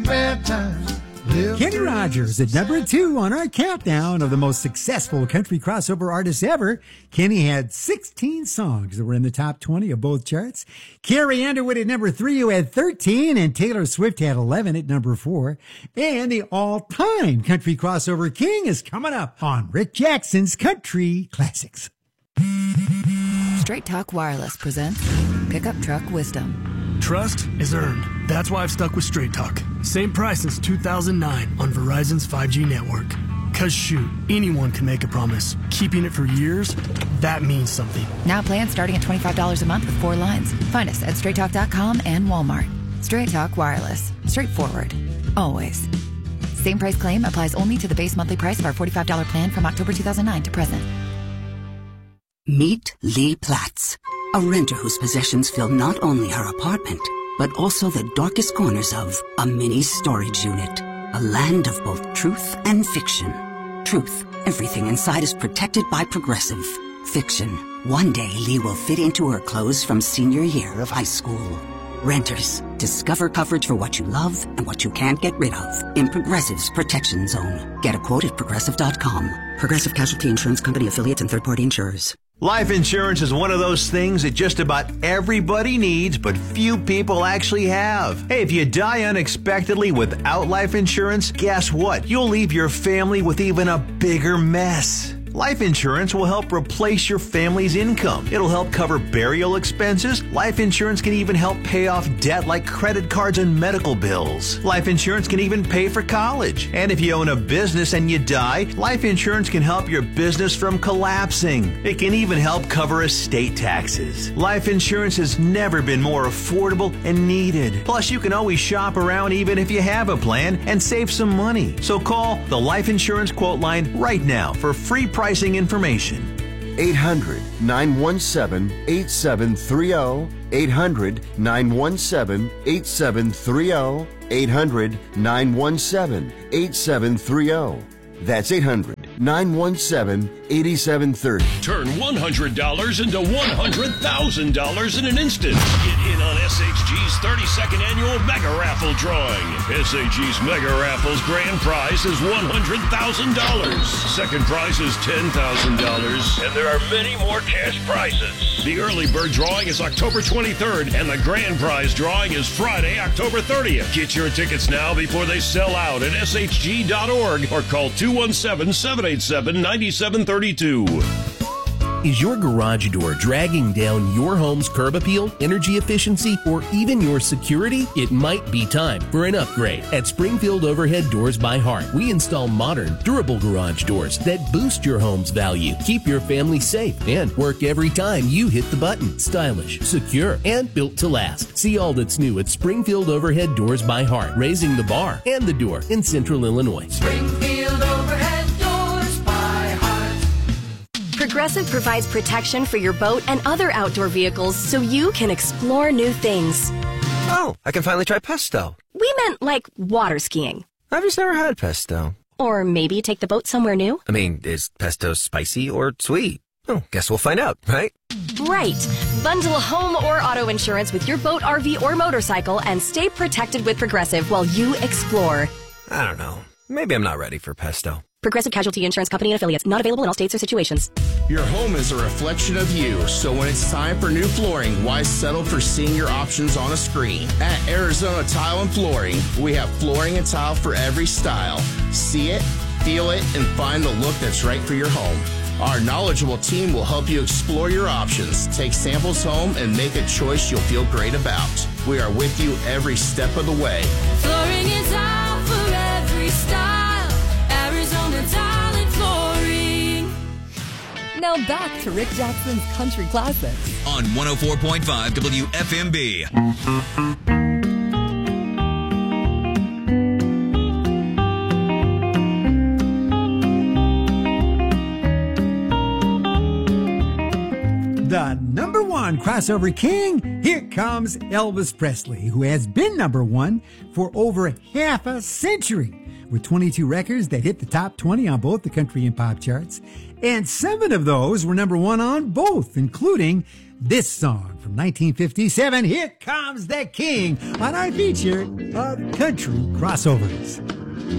bad times. Kenny Rogers at number 2 on our countdown of the most successful country crossover artists ever. Kenny had 16 songs that were in the top 20 of both charts. Carrie Underwood at number 3, who had 13, and Taylor Swift had 11 at number 4. And the all-time country crossover king is coming up on Rick Jackson's Country Classics. Straight Talk Wireless presents Pickup Truck Wisdom. Trust is earned. That's why I've stuck with Straight Talk. Same price since 2009 on Verizon's 5G network. Cause shoot, anyone can make a promise. Keeping it for years, that means something. Now plans starting at $25 a month with 4 lines. Find us at straighttalk.com and Walmart. Straight Talk Wireless. Straightforward. Always. Same price claim applies only to the base monthly price of our $45 plan from October 2009 to present. Meet Lee Platts, a renter whose possessions fill not only her apartment, but also the darkest corners of a mini storage unit. A land of both truth and fiction. Truth, everything inside is protected by Progressive. Fiction, one day Lee will fit into her clothes from senior year of high school. Renters, discover coverage for what you love and what you can't get rid of in Progressive's Protection Zone. Get a quote at Progressive.com. Progressive Casualty Insurance Company affiliates and third-party insurers. Life insurance is one of those things that just about everybody needs, but few people actually have. Hey, if you die unexpectedly without life insurance, guess what? You'll leave your family with even a bigger mess. Life insurance will help replace your family's income. It'll help cover burial expenses. Life insurance can even help pay off debt like credit cards and medical bills. Life insurance can even pay for college. And if you own a business and you die, life insurance can help your business from collapsing. It can even help cover estate taxes. Life insurance has never been more affordable and needed. Plus, you can always shop around even if you have a plan and save some money. So call the Life Insurance Quote Line right now for free pricing information. 800-917-8730. 800-917-8730. 800-917-8730. That's 800-917-8730. Turn $100 into $100,000 in an instant. Get in on SHG's 32nd annual Mega Raffle drawing. SHG's Mega Raffle's grand prize is $100,000. Second prize is $10,000. And there are many more cash prizes. The early bird drawing is October 23rd, and the grand prize drawing is Friday, October 30th. Get your tickets now before they sell out at shg.org or call 217-787-9732. Is your garage door dragging down your home's curb appeal, energy efficiency, or even your security? It might be time for an upgrade. At Springfield Overhead Doors by Hart, we install modern, durable garage doors that boost your home's value, keep your family safe, and work every time you hit the button. Stylish, secure, and built to last. See all that's new at Springfield Overhead Doors by Hart, raising the bar and the door in Central Illinois. Springfield Overhead Doors by Hart. Progressive provides protection for your boat and other outdoor vehicles so you can explore new things. Oh, I can finally try pesto. We meant like water skiing. I've just never had pesto. Or maybe take the boat somewhere new. I mean, is pesto spicy or sweet? Oh, guess we'll find out, right? Right. Bundle home or auto insurance with your boat, RV, or motorcycle and stay protected with Progressive while you explore. I don't know. Maybe I'm not ready for pesto. Progressive Casualty Insurance Company and affiliates. Not available in all states or situations. Your home is a reflection of you, so when it's time for new flooring, why settle for seeing your options on a screen? At Arizona Tile and Flooring, we have flooring and tile for every style. See it, feel it, and find the look that's right for your home. Our knowledgeable team will help you explore your options, take samples home, and make a choice you'll feel great about. We are with you every step of the way. Flooring and tile for every style. Arizona Tile and Flooring. Now back to Rick Jackson's Country Classics on 104.5 WFMB. The number one crossover king, here comes Elvis Presley, who has been number one for over half a century. with 22 records that hit the top 20 on both the country and pop charts. And 7 of those were number 1 on both, including this song from 1957, Here Comes the King, on our feature of country crossovers.